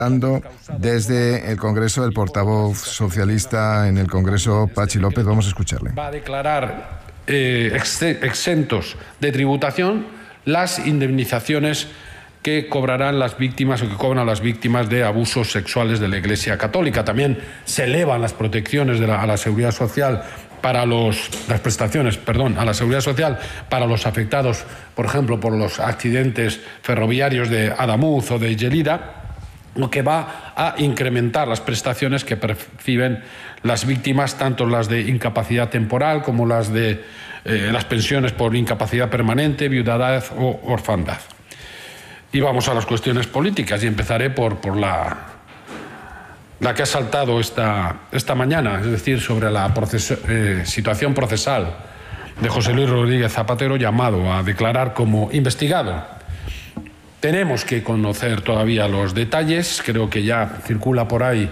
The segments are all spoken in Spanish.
Desde el Congreso, el portavoz socialista en el Congreso, Patxi López, vamos a escucharle. Va a declarar exentos de tributación las indemnizaciones que cobrarán las víctimas o que cobran las víctimas de abusos sexuales de la Iglesia Católica. También se elevan las protecciones a la seguridad social para las prestaciones, a la seguridad social para los afectados, por ejemplo, por los accidentes ferroviarios de Adamuz o de Lleida, lo que va a incrementar las prestaciones que perciben las víctimas, tanto las de incapacidad temporal como las de las pensiones por incapacidad permanente, viudedad o orfandad. Y vamos a las cuestiones políticas y empezaré por la que ha saltado esta mañana, es decir, sobre la situación procesal de José Luis Rodríguez Zapatero, llamado a declarar como investigado. Tenemos que conocer todavía los detalles, creo que ya circula por ahí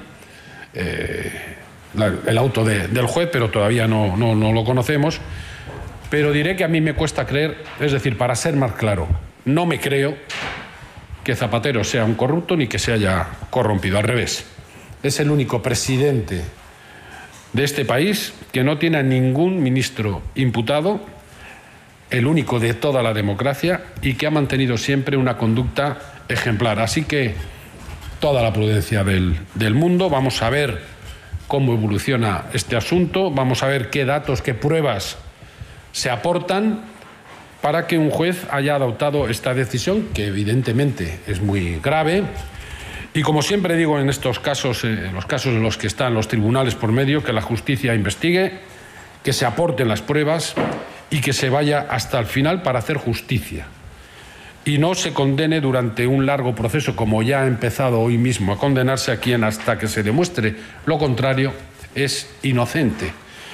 el auto del juez, pero todavía no lo conocemos. Pero diré que a mí me cuesta creer, es decir, para ser más claro, no me creo que Zapatero sea un corrupto ni que se haya corrompido, al revés. Es el único presidente de este país que no tiene a ningún ministro imputado, el único de toda la democracia, y que ha mantenido siempre una conducta ejemplar. Así que toda la prudencia del mundo. Vamos a ver cómo evoluciona este asunto, vamos a ver qué datos, qué pruebas se aportan para que un juez haya adoptado esta decisión, que evidentemente es muy grave. Y como siempre digo en estos casos, en los casos en los que están los tribunales por medio, que la justicia investigue, que se aporten las pruebas y que se vaya hasta el final para hacer justicia. Y no se condene durante un largo proceso, como ya ha empezado hoy mismo a condenarse a quien, hasta que se demuestre lo contrario, es inocente.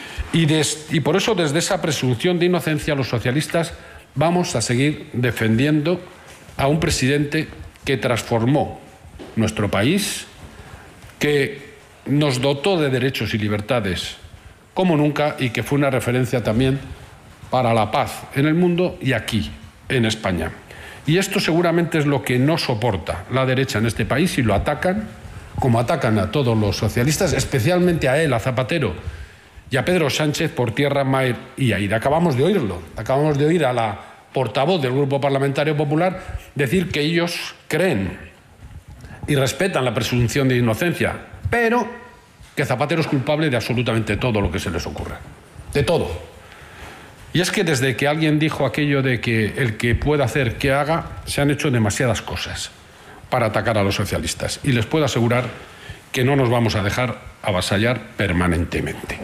Y por eso, desde esa presunción de inocencia, los socialistas vamos a seguir defendiendo a un presidente que transformó nuestro país, que nos dotó de derechos y libertades como nunca y que fue una referencia también para la paz en el mundo y aquí, en España. Y esto seguramente es lo que no soporta la derecha en este país y lo atacan, como atacan a todos los socialistas, especialmente a él, a Zapatero y a Pedro Sánchez por tierra, mar y aire. Acabamos de oírlo, acabamos de oír a la portavoz del Grupo Parlamentario Popular decir que ellos creen y respetan la presunción de inocencia, pero que Zapatero es culpable de absolutamente todo lo que se les ocurra, de todo. Y es que desde que alguien dijo aquello de que el que pueda hacer que haga, se han hecho demasiadas cosas para atacar a los socialistas. Y les puedo asegurar que no nos vamos a dejar avasallar permanentemente.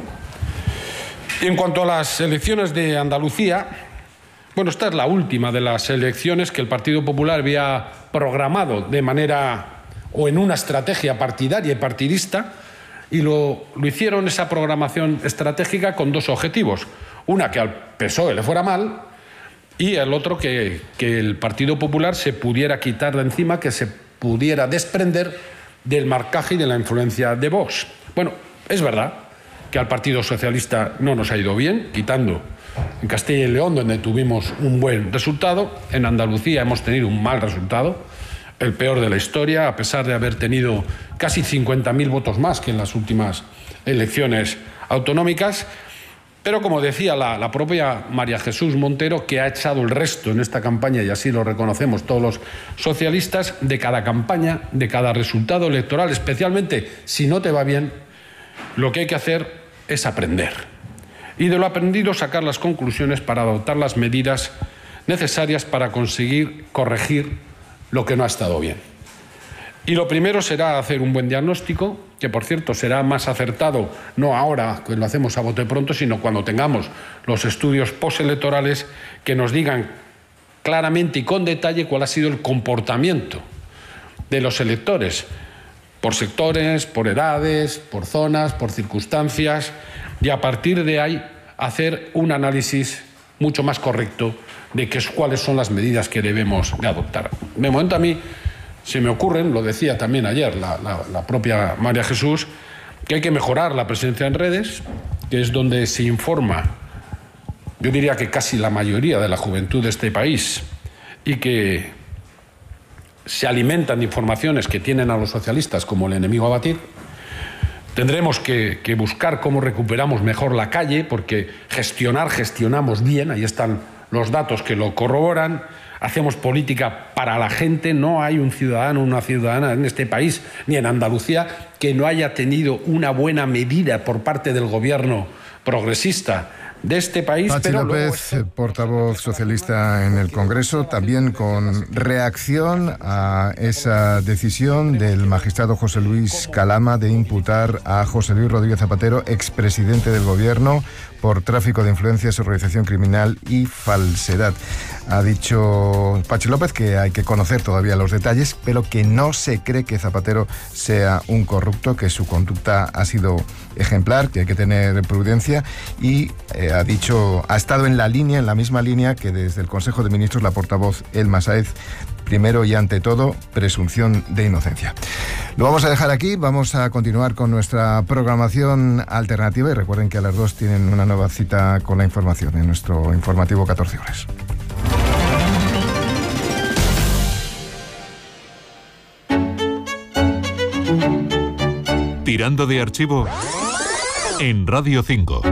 Y en cuanto a las elecciones de Andalucía, bueno, esta es la última de las elecciones que el Partido Popular había programado de manera o en una estrategia partidaria y partidista, y lo hicieron esa programación estratégica con dos objetivos. Una, que al PSOE le fuera mal, y el otro, que el Partido Popular se pudiera quitar de encima, que se pudiera desprender del marcaje y de la influencia de Vox. Bueno, es verdad que al Partido Socialista no nos ha ido bien, quitando en Castilla y León, donde tuvimos un buen resultado. En Andalucía hemos tenido un mal resultado, el peor de la historia, a pesar de haber tenido casi 50.000 votos más que en las últimas elecciones autonómicas. Pero, como decía la propia María Jesús Montero, que ha echado el resto en esta campaña, y así lo reconocemos todos los socialistas, de cada campaña, de cada resultado electoral, especialmente si no te va bien, lo que hay que hacer es aprender. Y de lo aprendido sacar las conclusiones para adoptar las medidas necesarias para conseguir corregir lo que no ha estado bien. Y lo primero será hacer un buen diagnóstico, que por cierto será más acertado, no ahora que lo hacemos a bote pronto, sino cuando tengamos los estudios postelectorales que nos digan claramente y con detalle cuál ha sido el comportamiento de los electores, por sectores, por edades, por zonas, por circunstancias, y a partir de ahí hacer un análisis mucho más correcto de cuáles son las medidas que debemos de adoptar. De momento a mí se me ocurren, lo decía también ayer la propia María Jesús, que hay que mejorar la presencia en redes, que es donde se informa, yo diría que casi la mayoría de la juventud de este país, y que se alimentan de informaciones que tienen a los socialistas como el enemigo a batir. Tendremos que buscar cómo recuperamos mejor la calle, porque gestionamos bien, ahí están los datos que lo corroboran. Hacemos política para la gente, no hay un ciudadano o una ciudadana en este país, ni en Andalucía, que no haya tenido una buena medida por parte del gobierno progresista de este país. Pachi López, portavoz socialista en el Congreso, también con reacción a esa decisión del magistrado José Luis Calama de imputar a José Luis Rodríguez Zapatero, expresidente del Gobierno, por tráfico de influencias, organización criminal y falsedad. Ha dicho Pachi López que hay que conocer todavía los detalles, pero que no se cree que Zapatero sea un corrupto, que su conducta ha sido ejemplar, que hay que tener prudencia, y ha estado en la misma línea que desde el Consejo de Ministros la portavoz Elma Sáez. Primero y ante todo, presunción de inocencia. Lo vamos a dejar aquí, vamos a continuar con nuestra programación alternativa y recuerden que a las 2 tienen una nueva cita con la información en nuestro informativo 14 horas. Tirando de archivo en Radio 5.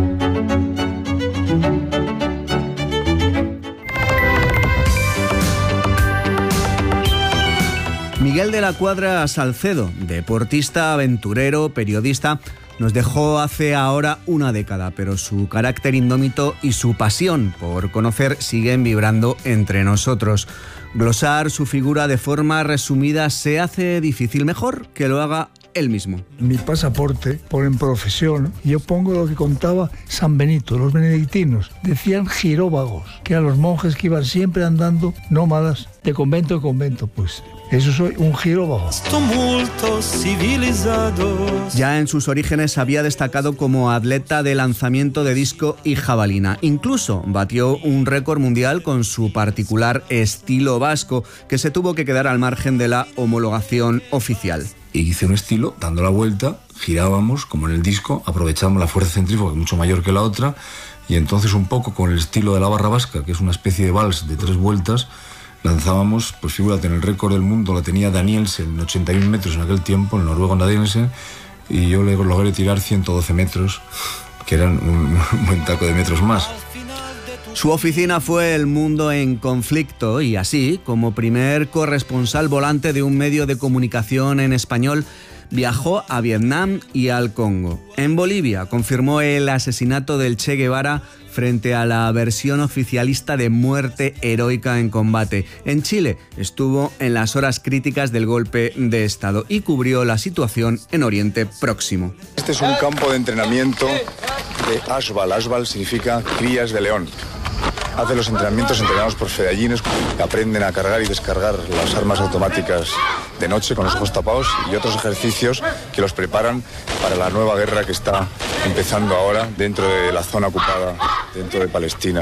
Miguel de la Cuadra Salcedo, deportista, aventurero, periodista, nos dejó hace ahora una década, pero su carácter indómito y su pasión por conocer siguen vibrando entre nosotros. Glosar su figura de forma resumida se hace difícil, mejor que lo haga él mismo. Mi pasaporte, en profesión, yo pongo lo que contaba San Benito, los benedictinos. Decían giróvagos, que eran los monjes que iban siempre andando nómadas de convento en convento. Pues eso soy, un giróvago. Ya en sus orígenes había destacado como atleta de lanzamiento de disco y jabalina. Incluso batió un récord mundial con su particular estilo vasco, que se tuvo que quedar al margen de la homologación oficial. Y hice un estilo, dando la vuelta, girábamos, como en el disco, aprovechamos la fuerza centrífuga, que es mucho mayor que la otra, y entonces un poco con el estilo de la barra vasca, que es una especie de vals de 3 vueltas, lanzábamos, pues figúrate, en el récord del mundo la tenía Danielsen, en 81 metros en aquel tiempo, el noruego Danielsen, y yo le logré tirar 112 metros, que eran un buen taco de metros más. Su oficina fue El Mundo en Conflicto y así, como primer corresponsal volante de un medio de comunicación en español, viajó a Vietnam y al Congo. En Bolivia confirmó el asesinato del Che Guevara frente a la versión oficialista de muerte heroica en combate. En Chile estuvo en las horas críticas del golpe de Estado y cubrió la situación en Oriente Próximo. Este es un campo de entrenamiento de Ashbal. Ashbal significa crías de león. Hace los entrenamientos entrenados por fedayines que aprenden a cargar y descargar las armas automáticas de noche con los ojos tapados, y otros ejercicios que los preparan para la nueva guerra que está empezando ahora dentro de la zona ocupada, dentro de Palestina.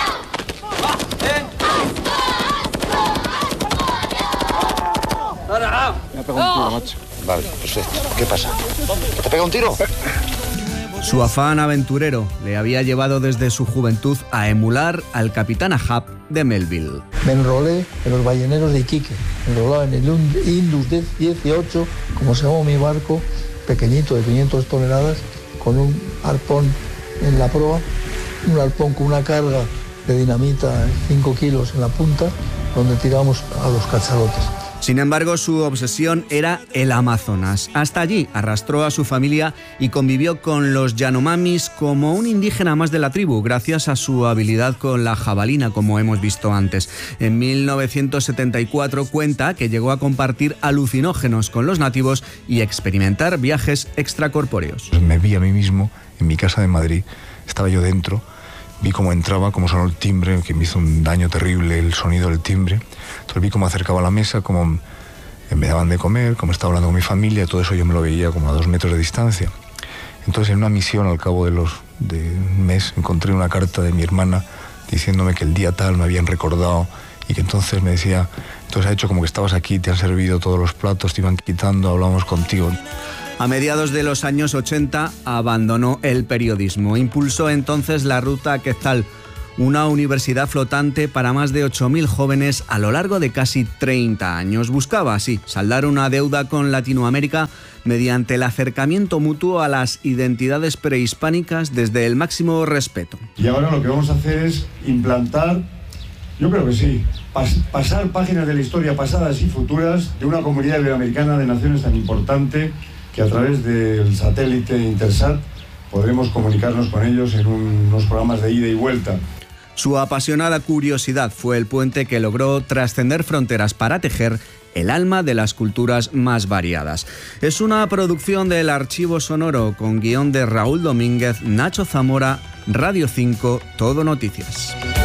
Me ha pegado un tiro, macho. Vale, perfecto. ¿Qué pasa? ¿Que te pega un tiro? Su afán aventurero le había llevado desde su juventud a emular al capitán Ahab de Melville. Me enrolé en los balleneros de Iquique, enrolado en el Indus 18, como se llamó mi barco, pequeñito de 500 toneladas, con un arpón en la proa, un arpón con una carga de dinamita 5 kilos en la punta, donde tiramos a los cachalotes. Sin embargo, su obsesión era el Amazonas. Hasta allí arrastró a su familia y convivió con los Yanomamis como un indígena más de la tribu, gracias a su habilidad con la jabalina, como hemos visto antes. En 1974 cuenta que llegó a compartir alucinógenos con los nativos y experimentar viajes extracorpóreos. Me vi a mí mismo en mi casa de Madrid, estaba yo dentro, vi cómo entraba, cómo sonó el timbre, que me hizo un daño terrible el sonido del timbre. Entonces vi cómo acercaba la mesa, cómo me daban de comer, cómo estaba hablando con mi familia, todo eso yo me lo veía como a 2 metros de distancia. Entonces en una misión, al cabo de un mes, encontré una carta de mi hermana diciéndome que el día tal me habían recordado y que entonces me decía, entonces ha hecho como que estabas aquí, te han servido todos los platos, te iban quitando, hablamos contigo. A mediados de los años 80 abandonó el periodismo. Impulsó entonces la Ruta Quetzal, una universidad flotante para más de 8.000 jóvenes a lo largo de casi 30 años. Buscaba así saldar una deuda con Latinoamérica mediante el acercamiento mutuo a las identidades prehispánicas desde el máximo respeto. Y ahora lo que vamos a hacer es implantar, yo creo que sí, pasar páginas de la historia pasadas y futuras de una comunidad iberoamericana de naciones tan importante que a través del satélite Intersat podremos comunicarnos con ellos en unos programas de ida y vuelta. Su apasionada curiosidad fue el puente que logró trascender fronteras para tejer el alma de las culturas más variadas. Es una producción del Archivo Sonoro con guión de Raúl Domínguez, Nacho Zamora, Radio 5, Todo Noticias.